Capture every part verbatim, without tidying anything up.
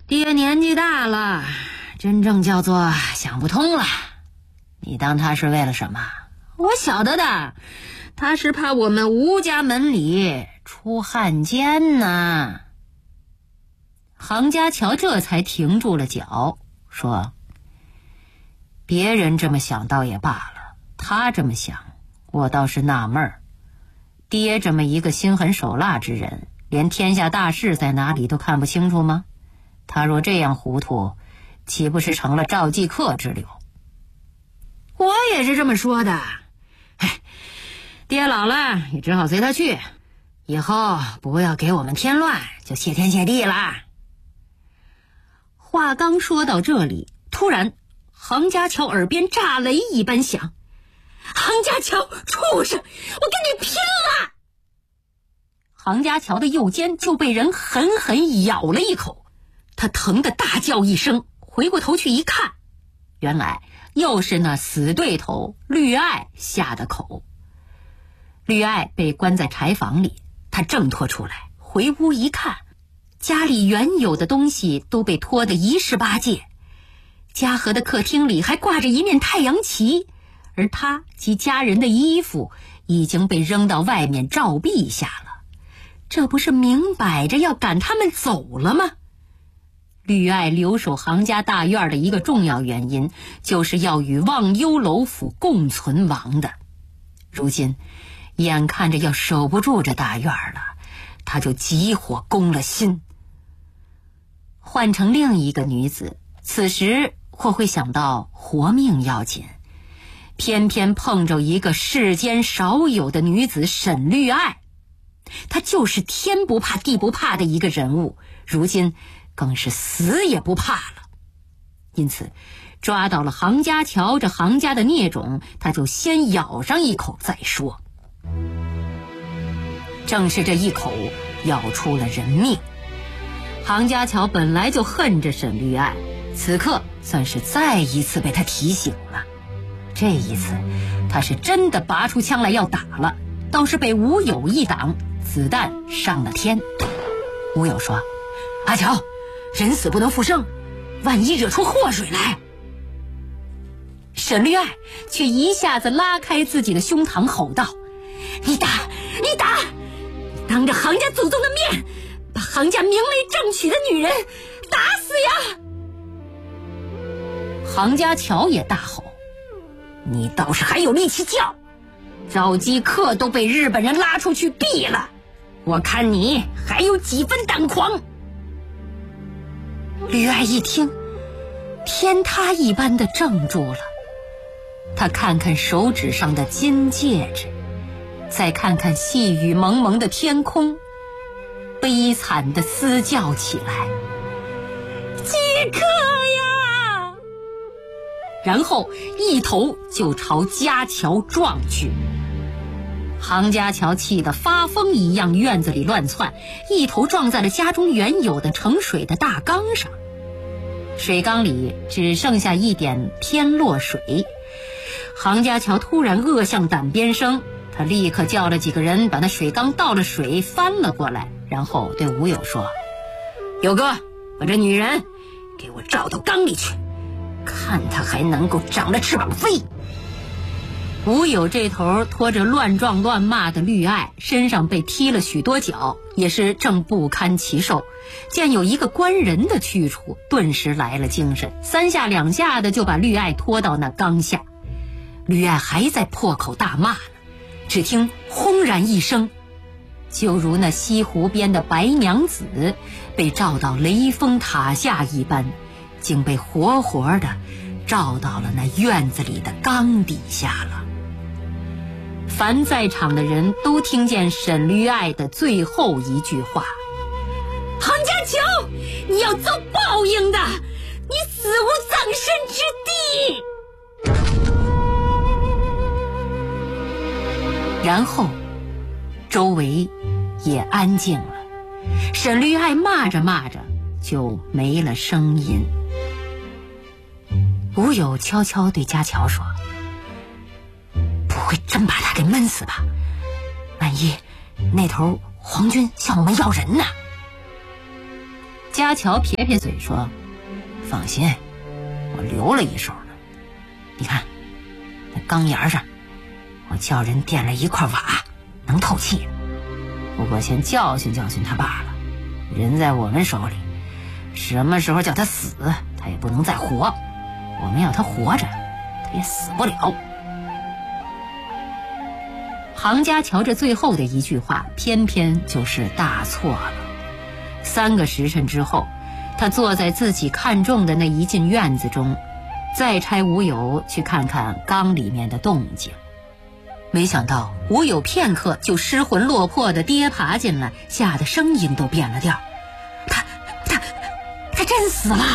爹年纪大了，真正叫做想不通了。你当他是为了什么？我晓得的，他是怕我们吴家门里出汉奸呢。杭家桥这才停住了脚，说：别人这么想倒也罢了，他这么想，我倒是纳闷儿。爹这么一个心狠手辣之人，连天下大事在哪里都看不清楚吗？他若这样糊涂，岂不是成了赵继克之流？我也是这么说的。哎，爹老了也只好随他去，以后不要给我们添乱，就谢天谢地啦。话刚说到这里，突然杭家桥耳边炸雷一般响。杭家桥，畜生，我跟你拼了！杭家桥的右肩就被人狠狠咬了一口，他疼得大叫一声，回过头去一看，原来又是那死对头绿爱下的口。绿爱被关在柴房里，他挣脱出来，回屋一看，家里原有的东西都被拖得一十八界，家和的客厅里还挂着一面太阳旗，而他及家人的衣服已经被扔到外面照壁下了。这不是明摆着要赶他们走了吗？绿爱留守杭家大院的一个重要原因，就是要与忘忧楼府共存亡的。如今眼看着要守不住这大院了，他就急火攻了心。换成另一个女子，此时或会想到活命要紧，偏偏碰着一个世间少有的女子沈绿爱，她就是天不怕地不怕的一个人物，如今更是死也不怕了。因此抓到了杭家桥这杭家的孽种，他就先咬上一口再说。正是这一口咬出了人命。杭家桥本来就恨着沈绿爱，此刻算是再一次被他提醒了。这一次他是真的拔出枪来要打了，倒是被吴友一挡，子弹上了天。吴友说：阿乔，人死不能复生，万一惹出祸水来。沈绿爱却一下子拉开自己的胸膛，吼道：你打你打，你当着杭家祖宗的面把杭家明媒正娶的女人打死呀！杭家桥也大吼：你倒是还有力气叫，赵继克都被日本人拉出去毙了，我看你还有几分胆狂。吕爱一听，天塌一般的怔住了。他看看手指上的金戒指，再看看细雨蒙蒙的天空，悲惨的嘶叫起来：继克呀！然后一头就朝家桥撞去。杭家桥气得发疯一样，院子里乱窜，一头撞在了家中原有的盛水的大缸上。水缸里只剩下一点偏落水。杭家桥突然恶向胆边生，他立刻叫了几个人把那水缸倒了水翻了过来，然后对吴友说：友哥，把这女人给我照到缸里去，看她还能够长了翅膀飞。吴友这头拖着乱撞乱骂的绿爱，身上被踢了许多脚，也是正不堪其受，见有一个关人的去处，顿时来了精神，三下两下的就把绿爱拖到那缸下。绿爱还在破口大骂呢，只听轰然一声，就如那西湖边的白娘子被照到雷峰塔下一般，竟被活活的照到了那院子里的缸底下了。凡在场的人都听见沈绿爱的最后一句话：杭家桥，你要遭报应的，你死无葬身之地。然后周围也安静了，沈绿爱骂着骂着就没了声音。吴友悄悄对家乔说：不会真把他给闷死吧？万一那头皇军向我们要人呢？ 家乔撇撇嘴说：“放心，我留了一手呢。你看，那缸沿上，我叫人垫了一块瓦，能透气。不过先教训教训他罢了。人在我们手里，什么时候叫他死，他也不能再活。我们要他活着，他也死不了。”杭家乔这最后的一句话，偏偏就是大错了。三个时辰之后，他坐在自己看中的那一进院子中，再差吴友去看看缸里面的动静。没想到吴友片刻就失魂落魄的跌爬进来，吓得声音都变了调：“他他他真死了！”“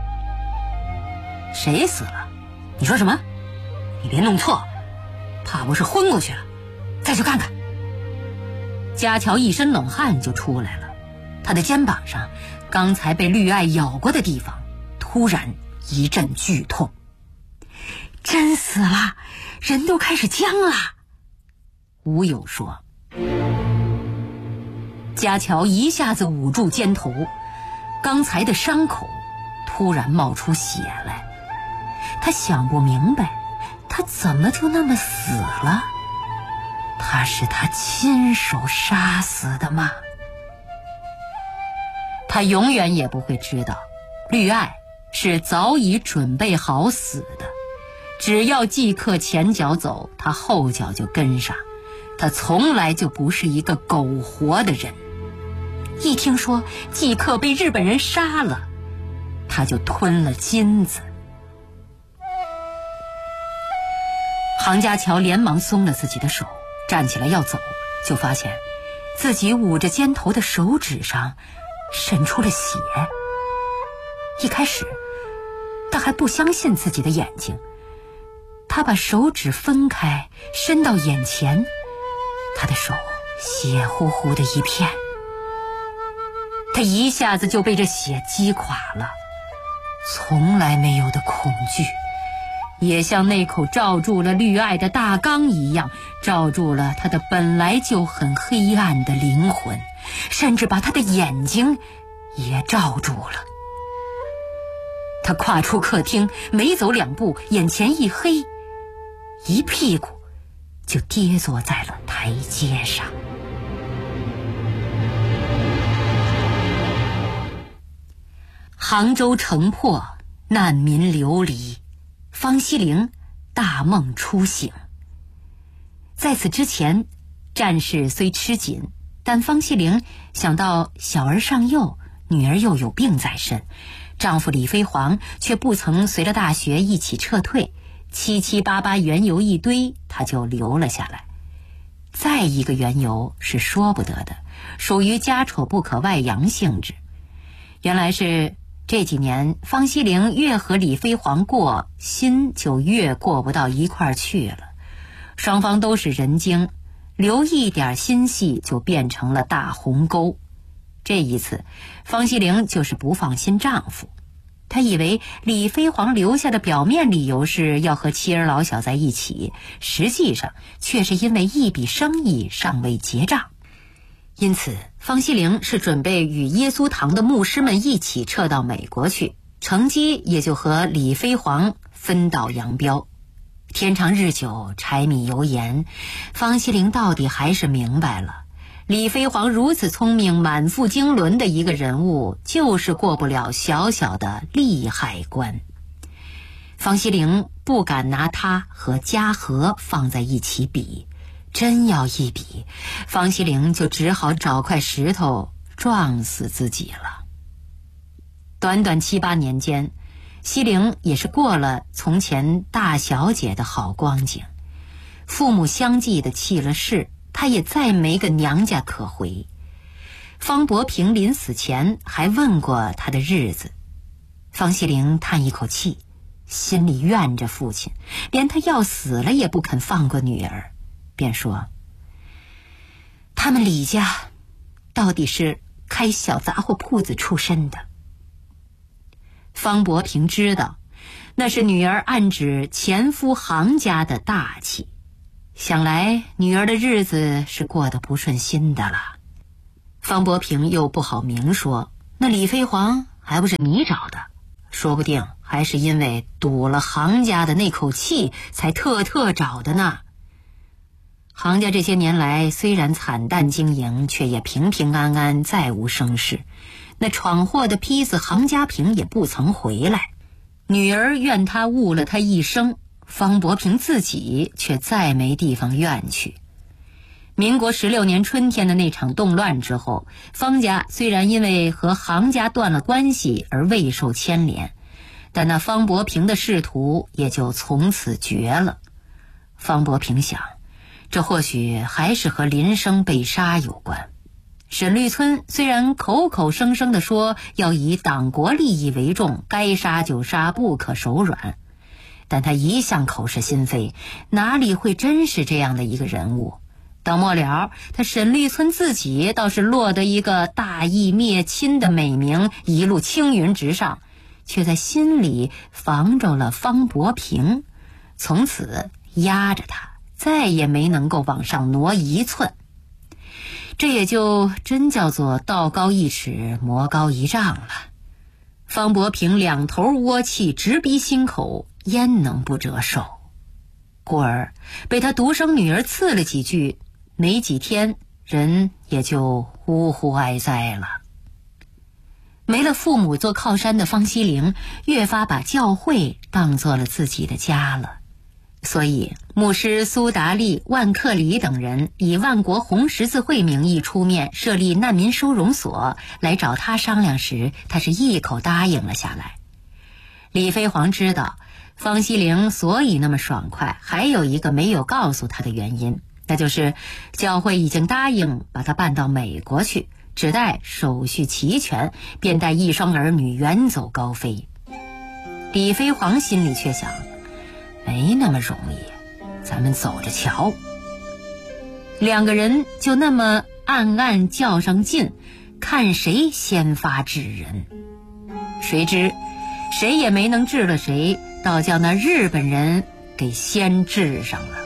谁死了？你说什么？你别弄错，怕不是昏过去了。再去看看。”家乔一身冷汗就出来了，他的肩膀上刚才被绿艾咬过的地方突然一阵剧痛。“真死了，人都开始僵了。”吴友说。家乔一下子捂住肩头，刚才的伤口突然冒出血来。他想不明白，他怎么就那么死了？他是他亲手杀死的吗？他永远也不会知道，绿艾是早已准备好死的，只要季克前脚走，他后脚就跟上。他从来就不是一个苟活的人。一听说季克被日本人杀了，他就吞了金子。杭家乔连忙松了自己的手，站起来要走，就发现自己捂着肩头的手指上渗出了血。一开始他还不相信自己的眼睛，他把手指分开伸到眼前，他的手血乎乎的一片。他一下子就被这血击垮了，从来没有的恐惧也像那口罩住了绿艾的大缸一样，罩住了他的本来就很黑暗的灵魂，甚至把他的眼睛也罩住了。他跨出客厅，没走两步，眼前一黑，一屁股就跌坐在了台阶上。杭州城破，难民流离，方希龄大梦初醒。在此之前，战事虽吃紧，但方希龄想到小儿尚幼，女儿又有病在身，丈夫李飞黄却不曾随着大学一起撤退，七七八八缘由一堆，她就留了下来。再一个缘由是说不得的，属于家丑不可外扬性质。原来是这几年方希龄越和李飞黄过，心就越过不到一块儿去了。双方都是人精，留一点心细就变成了大鸿沟。这一次方希龄就是不放心丈夫，她以为李飞黄留下的表面理由是要和妻儿老小在一起，实际上却是因为一笔生意尚未结账。因此方希龄是准备与耶稣堂的牧师们一起撤到美国去，乘机也就和李飞黄分道扬镳。天长日久，柴米油盐，方希龄到底还是明白了，李飞黄如此聪明满腹经纶的一个人物，就是过不了小小的利害关。方希龄不敢拿他和嘉禾放在一起比，真要一比，方希龄就只好找块石头撞死自己了。短短七八年间，希龄也是过了从前大小姐的好光景，父母相继的弃了世，她也再没个娘家可回。方伯平临死前还问过她的日子，方希龄叹一口气，心里怨着父亲，连他要死了也不肯放过女儿，便说：他们李家到底是开小杂货铺子出身的。方伯平知道那是女儿暗指前夫杭家的大气，想来女儿的日子是过得不顺心的了。方伯平又不好明说， 那李飞黄还不是你找的，说不定还是因为堵了行家的那口气才特特找的呢。行家这些年来虽然惨淡经营，却也平平安安，再无生事。那闯祸的坯子杭家平也不曾回来，女儿怨他误了他一生，方伯平自己却再没地方怨去。民国十六年春天的那场动乱之后，方家虽然因为和杭家断了关系而未受牵连，但那方伯平的仕途也就从此绝了。方伯平想，这或许还是和林生被杀有关。沈绿村虽然口口声声地说要以党国利益为重，该杀就杀，不可手软，但他一向口是心非，哪里会真是这样的一个人物？到末了，他沈绿村自己倒是落得一个大义灭亲的美名，一路青云直上，却在心里防着了方伯平，从此压着他，再也没能够往上挪一寸。这也就真叫做道高一尺，魔高一丈了。方伯平两头窝气，直逼心口，焉能不折寿？故而被他独生女儿刺了几句，没几天人也就呼呼哀哉了。没了父母做靠山的方希龄，越发把教会当做了自己的家了。所以牧师苏达利、万克里等人以万国红十字会名义出面设立难民收容所，来找他商量时，他是一口答应了下来。李飞黄知道方希龄所以那么爽快，还有一个没有告诉他的原因，那就是教会已经答应把他办到美国去，只待手续齐全，便带一双儿女远走高飞。李飞黄心里却想，没那么容易，咱们走着瞧。两个人就那么暗暗较上劲，看谁先发制人。谁知谁也没能治了谁，倒叫那日本人给先治上了。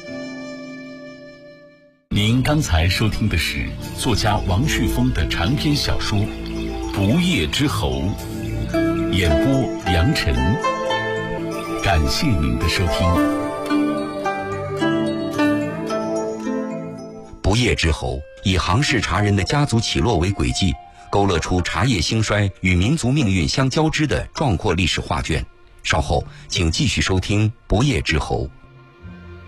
您刚才收听的是作家王旭峰的长篇小说《不夜之侯》，演播杨晨。感谢您的收听。 不夜之侯以杭氏茶人的家族起落为轨迹，勾勒出茶叶兴衰与民族命运相交织的壮阔历史画卷。稍后请继续收听不夜之侯。